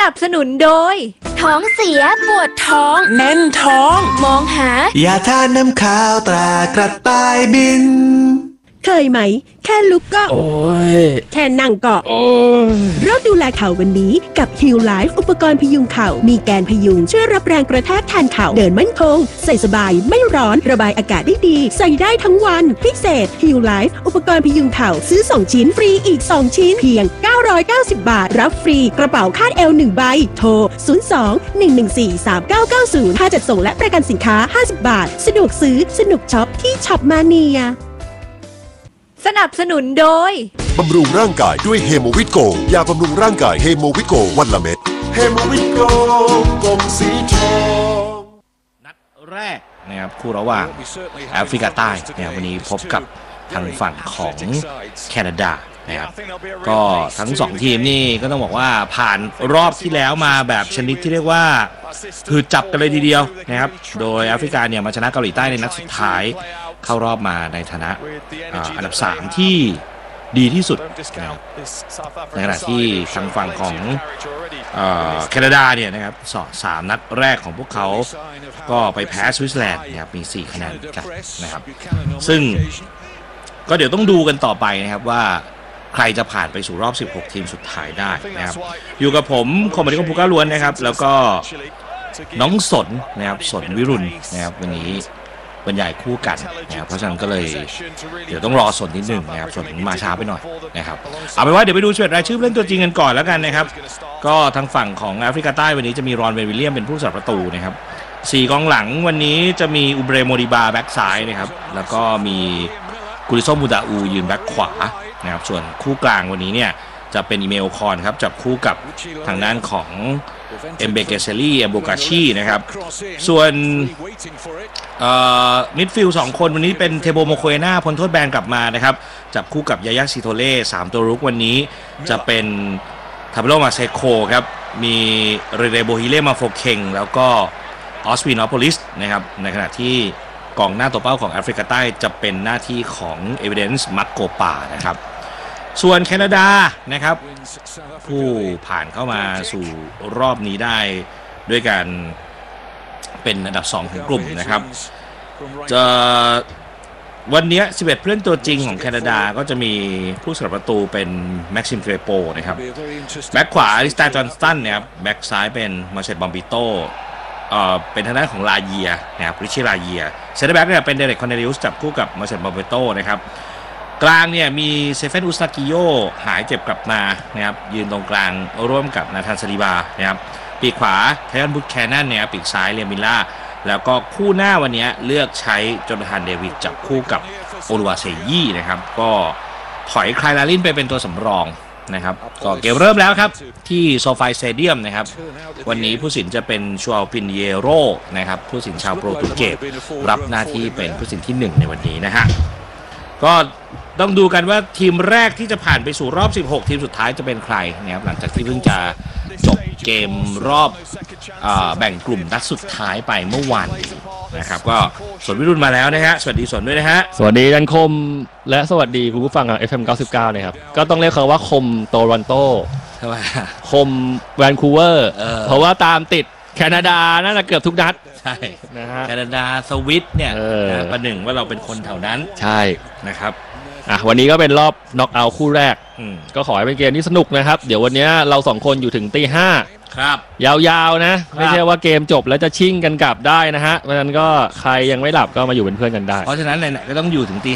นับสนุนโดยท้องเสียปวดท้องแน่นท้องมองหาอย่าทานน้ำข้าวตรากระต่ายบินเคยไหมแค่ลุกก็โอ้ยแค่นั่งก็โอ้ยเริ่มดูแลเข่าวันนี้กับ Heal Life อุปกรณ์พยุงเข่ามีแกนพยุงช่วยรับแรงกระแทกแทนเข่าเดินมั่นคงใส่สบายไม่ร้อนระบายอากาศได้ดีใส่ได้ทั้งวันพิเศษ Heal Life อุปกรณ์พยุงเข่าซื้อ2ชิ้นฟรีอีก2ชิ้นเพียง990 บาทรับฟรีกระเป๋าคาดเอว1ใบโทร02-114-3990ค่าจัดส่งและประกันสินค้า50 บาทสะดวกซื้อสนุกช็อปที่ช็อปมาเนียสนับสนุนโดยบำรุงร่างกายด้วยเฮโมวิโกยาบำรุงร่างกายเฮโมวิโกวันละเม็ดเฮโมวิโกกลมสีทองนัดแรกนะครับคู่ระหว่างแอฟริกาใต้นะครับวันนี้พบกับทางฝั่งของแคนาดานะครับก็ทั้ง2ทีมนี่ก็ต้องบอกว่าผ่านรอบที่แล้วมาแบบชนิดที่เรียกว่าคือจับกันเลยทีเดียวนะครับโดยแอฟริกาเนี่ยมาชนะเกาหลีใต้ในนัดสุดท้ายเข้ารอบมาในฐานะอันดับ3ที่ดีที่สุดในขณะที่ทางฝั่งของแคนาดาเนี่ยนะครับ3นัดแรกของพวกเขาก็ไปแพ้สวิตเซอร์แลนด์นะครับมี4คะแนนกันนะครับซึ่งก็เดี๋ยวต้องดูกันต่อไปนะครับว่าใครจะผ่านไปสู่รอบ16ทีมสุดท้ายได้นะครับอยู่กับผมคอมเมดี้ของภูก้าล้วนนะครับแล้วก็น้องสนนะครับสนวิรุณนะครับวันนี้บรรยายคู่กันนะครับเพราะฉะนั้นก็เลยเดี๋ยวต้องรอสนนิดนึงนะครับสนมาช้าไปหน่อยนะครับเอาเป็นว่าเดี๋ยวไปดู11รายชื่อเล่นตัวจริงกันก่อนแล้วกันนะครับก็ทางฝั่งของแอฟริกาใต้วันนี้จะมีรอนเวนวิลเลียมเป็นผู้สาประตูนะครับ4กองหลังวันนี้จะมีอุเบรโมดิบาแบ็กซ้ายนะครับแล้วก็มีกุริโซมูดาอูยืนแบ็กขวานะครับส่วนคู่กลางวันนี้เนี่ยจะเป็นอีเมลคอนครับจับคู่กับทางด้านของเอมเบเกเซลี่เอมโบกาชีนะครับส่วนมิดฟิลด์2คนวันนี้เป็นเทโบโมโคเอน่าพ้นโทษแบนกลับมานะครับจับคู่กับยายาซิโทเล่3ตัวรุกวันนี้จะเป็นทาเบโลมาเซโคครับมีเรเดโบฮิเล่มาโฟเคงแล้วก็ออสวินอโปลิสนะครับในขณะที่กองหน้าตัวเป้าของแอฟริกาใต้จะเป็นหน้าที่ของเอวิเดนซ์มักโกปานะครับส่วนแคนาดานะครับผู้ผ่านเข้ามาสู่รอบนี้ได้ด้วยการเป็นอันดับ2ของกลุ่มนะครับจะวันนี้11ผู้เล่นตัวจริงของแคนาดาก็จะมีผู้สาประตูเป็นแม็กซิมเทรโปนะครับแบ็คขวาอลิสตาจอห์นสตันนะครับแบ็คซ้ายเป็นมาเชตบอมบิโตเป็นทางด้านของลาเยียนะครับริชิลาเยียเซนเตอร์แบ็กเนี่ยเป็นเดเรกคอนเนลิอุสจับคู่กับมาเชตบอมบิโตนะครับกลางเนี่ยมีเซเฟนอุสตากิโยหายเจ็บกลับมานะครับยืนตรงกลางร่วมกับนาธานซาลิบานะครับปีกขวาไทยอนบุตแคนนันเนี่ยปีกซ้ายเรียมิล่าแล้วก็คู่หน้าวันนี้เลือกใช้โจนาธานเดวิดจับคู่กับโอลูวาเซยี่นะครับก็ถอยไคลลาลินไปเป็นตัวสำรองนะครับก็เกมเริ่มแล้วครับที่โซฟาสเตเดียมนะครับวันนี้ผู้สินจะเป็นชัวปินเยโรนะครับผู้สินชาวโปรตุเกสรับหน้าที่เป็นผู้สินที่1ในวันนี้นะฮะก็ต้องดูกันว่าทีมแรกที่จะผ่านไปสู่รอบ16ทีมสุดท้ายจะเป็นใครนะครับหลังจากที่เพิ่งจะจบเกมรอบแบ่งกลุ่มนัดสุดท้ายไปเมื่อวานนะครับก็สนวิรุณมาแล้วนะฮะสวัสดีสนด้วยนะฮะสวัสดีดันคมและสวัสดีคุณผู้ฟังของ FM 99นะครับก็ต้องเรียกเขาว่าคมโตรอนโตคมแวนคูเวอร์เพราะว่าตามติดแคนาดาน่าจะเกือบทุกนัดใช่นะฮะแคนาดาสวิตเนี่ยประหนึ่งว่าเราเป็นคนแถวนั้นใช่นะครับวันนี้ก็เป็นรอบน็อกเอาท์คู่แรกก็ขอให้เป็นเกมที่สนุกนะครับเดี๋ยววันนี้เรา2คนอยู่ถึงตี 5 ครับยาวๆนะไม่ใช่ว่าเกมจบแล้วจะชิ่งกันกลับได้นะฮะเพราะฉะนั้นก็ใครยังไม่หลับก็มาอยู่เป็นเพื่อนกันได้เพราะฉะนั้นไหนๆก็ต้องอยู่ถึงตี